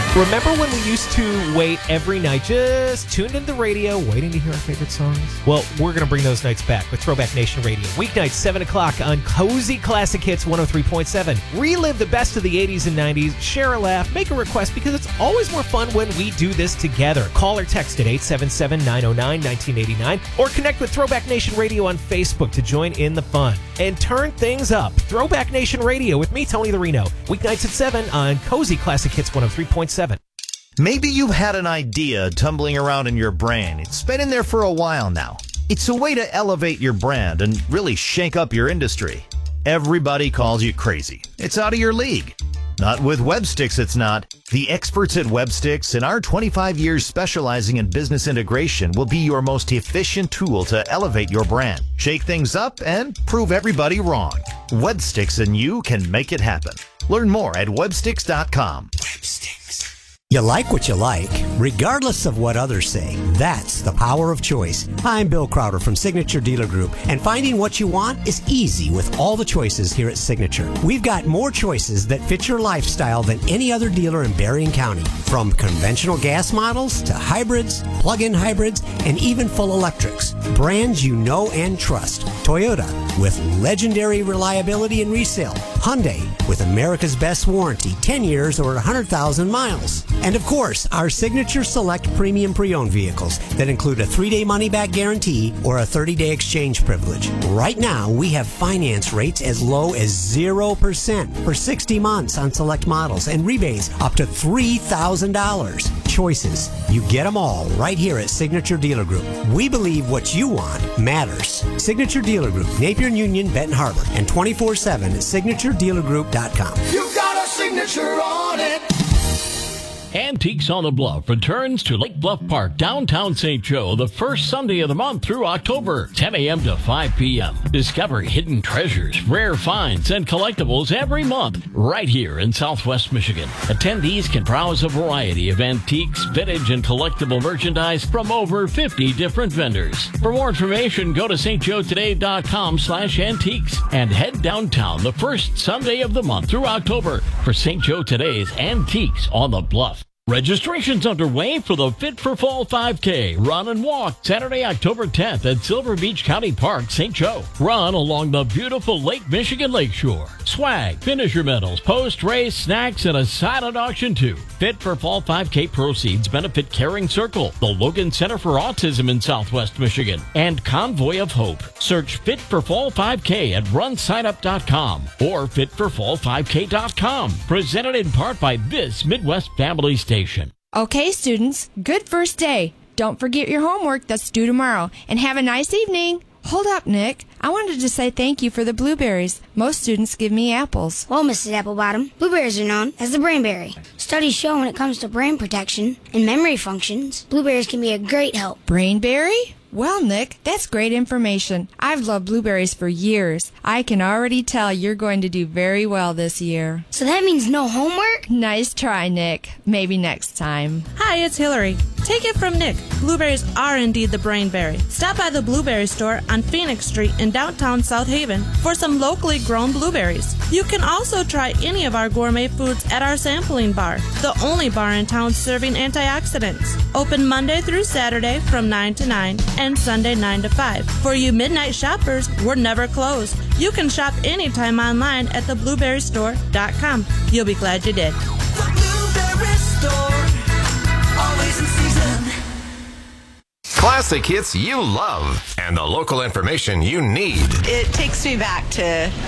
Remember when we used to wait every night, just tuned into the radio, waiting to hear our favorite songs? Well, we're going to bring those nights back with Throwback Nation Radio. Weeknights, 7 o'clock on Cozy Classic Hits 103.7. Relive the best of the 80s and 90s, share a laugh, make a request, because it's always more fun when we do this together. Call or text at 877-909-1989 or connect with Throwback Nation Radio on Facebook to join in the fun. And turn things up. Throwback Nation Radio with me, Tony the Reno. Weeknights at 7 on Cozy Classic Hits 103.7. Maybe you've had an idea tumbling around in your brain. It's been in there for a while now. It's a way to elevate your brand and really shake up your industry. Everybody calls you crazy. It's out of your league. Not with Websticks, it's not. The experts at Websticks and our 25 years specializing in business integration will be your most efficient tool to elevate your brand, shake things up, and prove everybody wrong. Websticks and you can make it happen. Learn more at websticks.com. Websticks. You like what you like, regardless of what others say. That's the power of choice. I'm Bill Crowder from Signature Dealer Group, and finding what you want is easy with all the choices here at Signature. We've got more choices that fit your lifestyle than any other dealer in Berrien County, from conventional gas models to hybrids, plug-in hybrids, and even full electrics. Brands you know and trust. Toyota, with legendary reliability and resale. Hyundai, with America's best warranty, 10 years or 100,000 miles. And of course, our Signature Select Premium Pre-Owned vehicles that include a 3-day money-back guarantee or a 30-day exchange privilege. Right now, we have finance rates as low as 0% for 60 months on select models and rebates up to $3,000. Choices. You get them all right here at Signature Dealer Group. We believe what you want matters. Signature Dealer Group, Napier and Union, Benton Harbor, and 24/7 at signaturedealergroup.com. You've got a signature on it. Antiques on the Bluff returns to Lake Bluff Park, downtown St. Joe, the first Sunday of the month through October, 10 a.m. to 5 p.m. Discover hidden treasures, rare finds, and collectibles every month right here in Southwest Michigan. Attendees can browse a variety of antiques, vintage, and collectible merchandise from over 50 different vendors. For more information, go to stjoetoday.com/antiques and head downtown the first Sunday of the month through October for St. Joe Today's Antiques on the Bluff. Registration's underway for the Fit for Fall 5K Run and Walk Saturday, October 10th at Silver Beach County Park, St. Joe. Run along the beautiful Lake Michigan lakeshore. Swag, finisher medals, post-race snacks, and a silent auction too. Fit for Fall 5K proceeds benefit Caring Circle, the Logan Center for Autism in Southwest Michigan, and Convoy of Hope. Search Fit for Fall 5K at runsignup.com or fitforfall5k.com. Presented in part by this Midwest Family Station. Okay, students, good first day. Don't forget your homework that's due tomorrow, and have a nice evening. Hold up, Nick. I wanted to say thank you for the blueberries. Most students give me apples. Well, Mrs. Applebottom, blueberries are known as the brainberry. Studies show when it comes to brain protection and memory functions, blueberries can be a great help. Brainberry? Well, Nick, that's great information. I've loved blueberries for years. I can already tell you're going to do very well this year. So that means no homework? Nice try, Nick. Maybe next time. Hi, it's Hillary. Take it from Nick. Blueberries are indeed the brainberry. Stop by the Blueberry Store on Phoenix Street in downtown South Haven for some locally grown blueberries. You can also try any of our gourmet foods at our sampling bar, the only bar in town serving antioxidants. Open Monday through Saturday from 9 to 9 and Sunday 9 to 5. For you midnight shoppers, we're never closed. You can shop anytime online at theblueberrystore.com. You'll be glad you did. The Blueberry Store, always in season. Classic hits you love and the local information you need. It takes me back to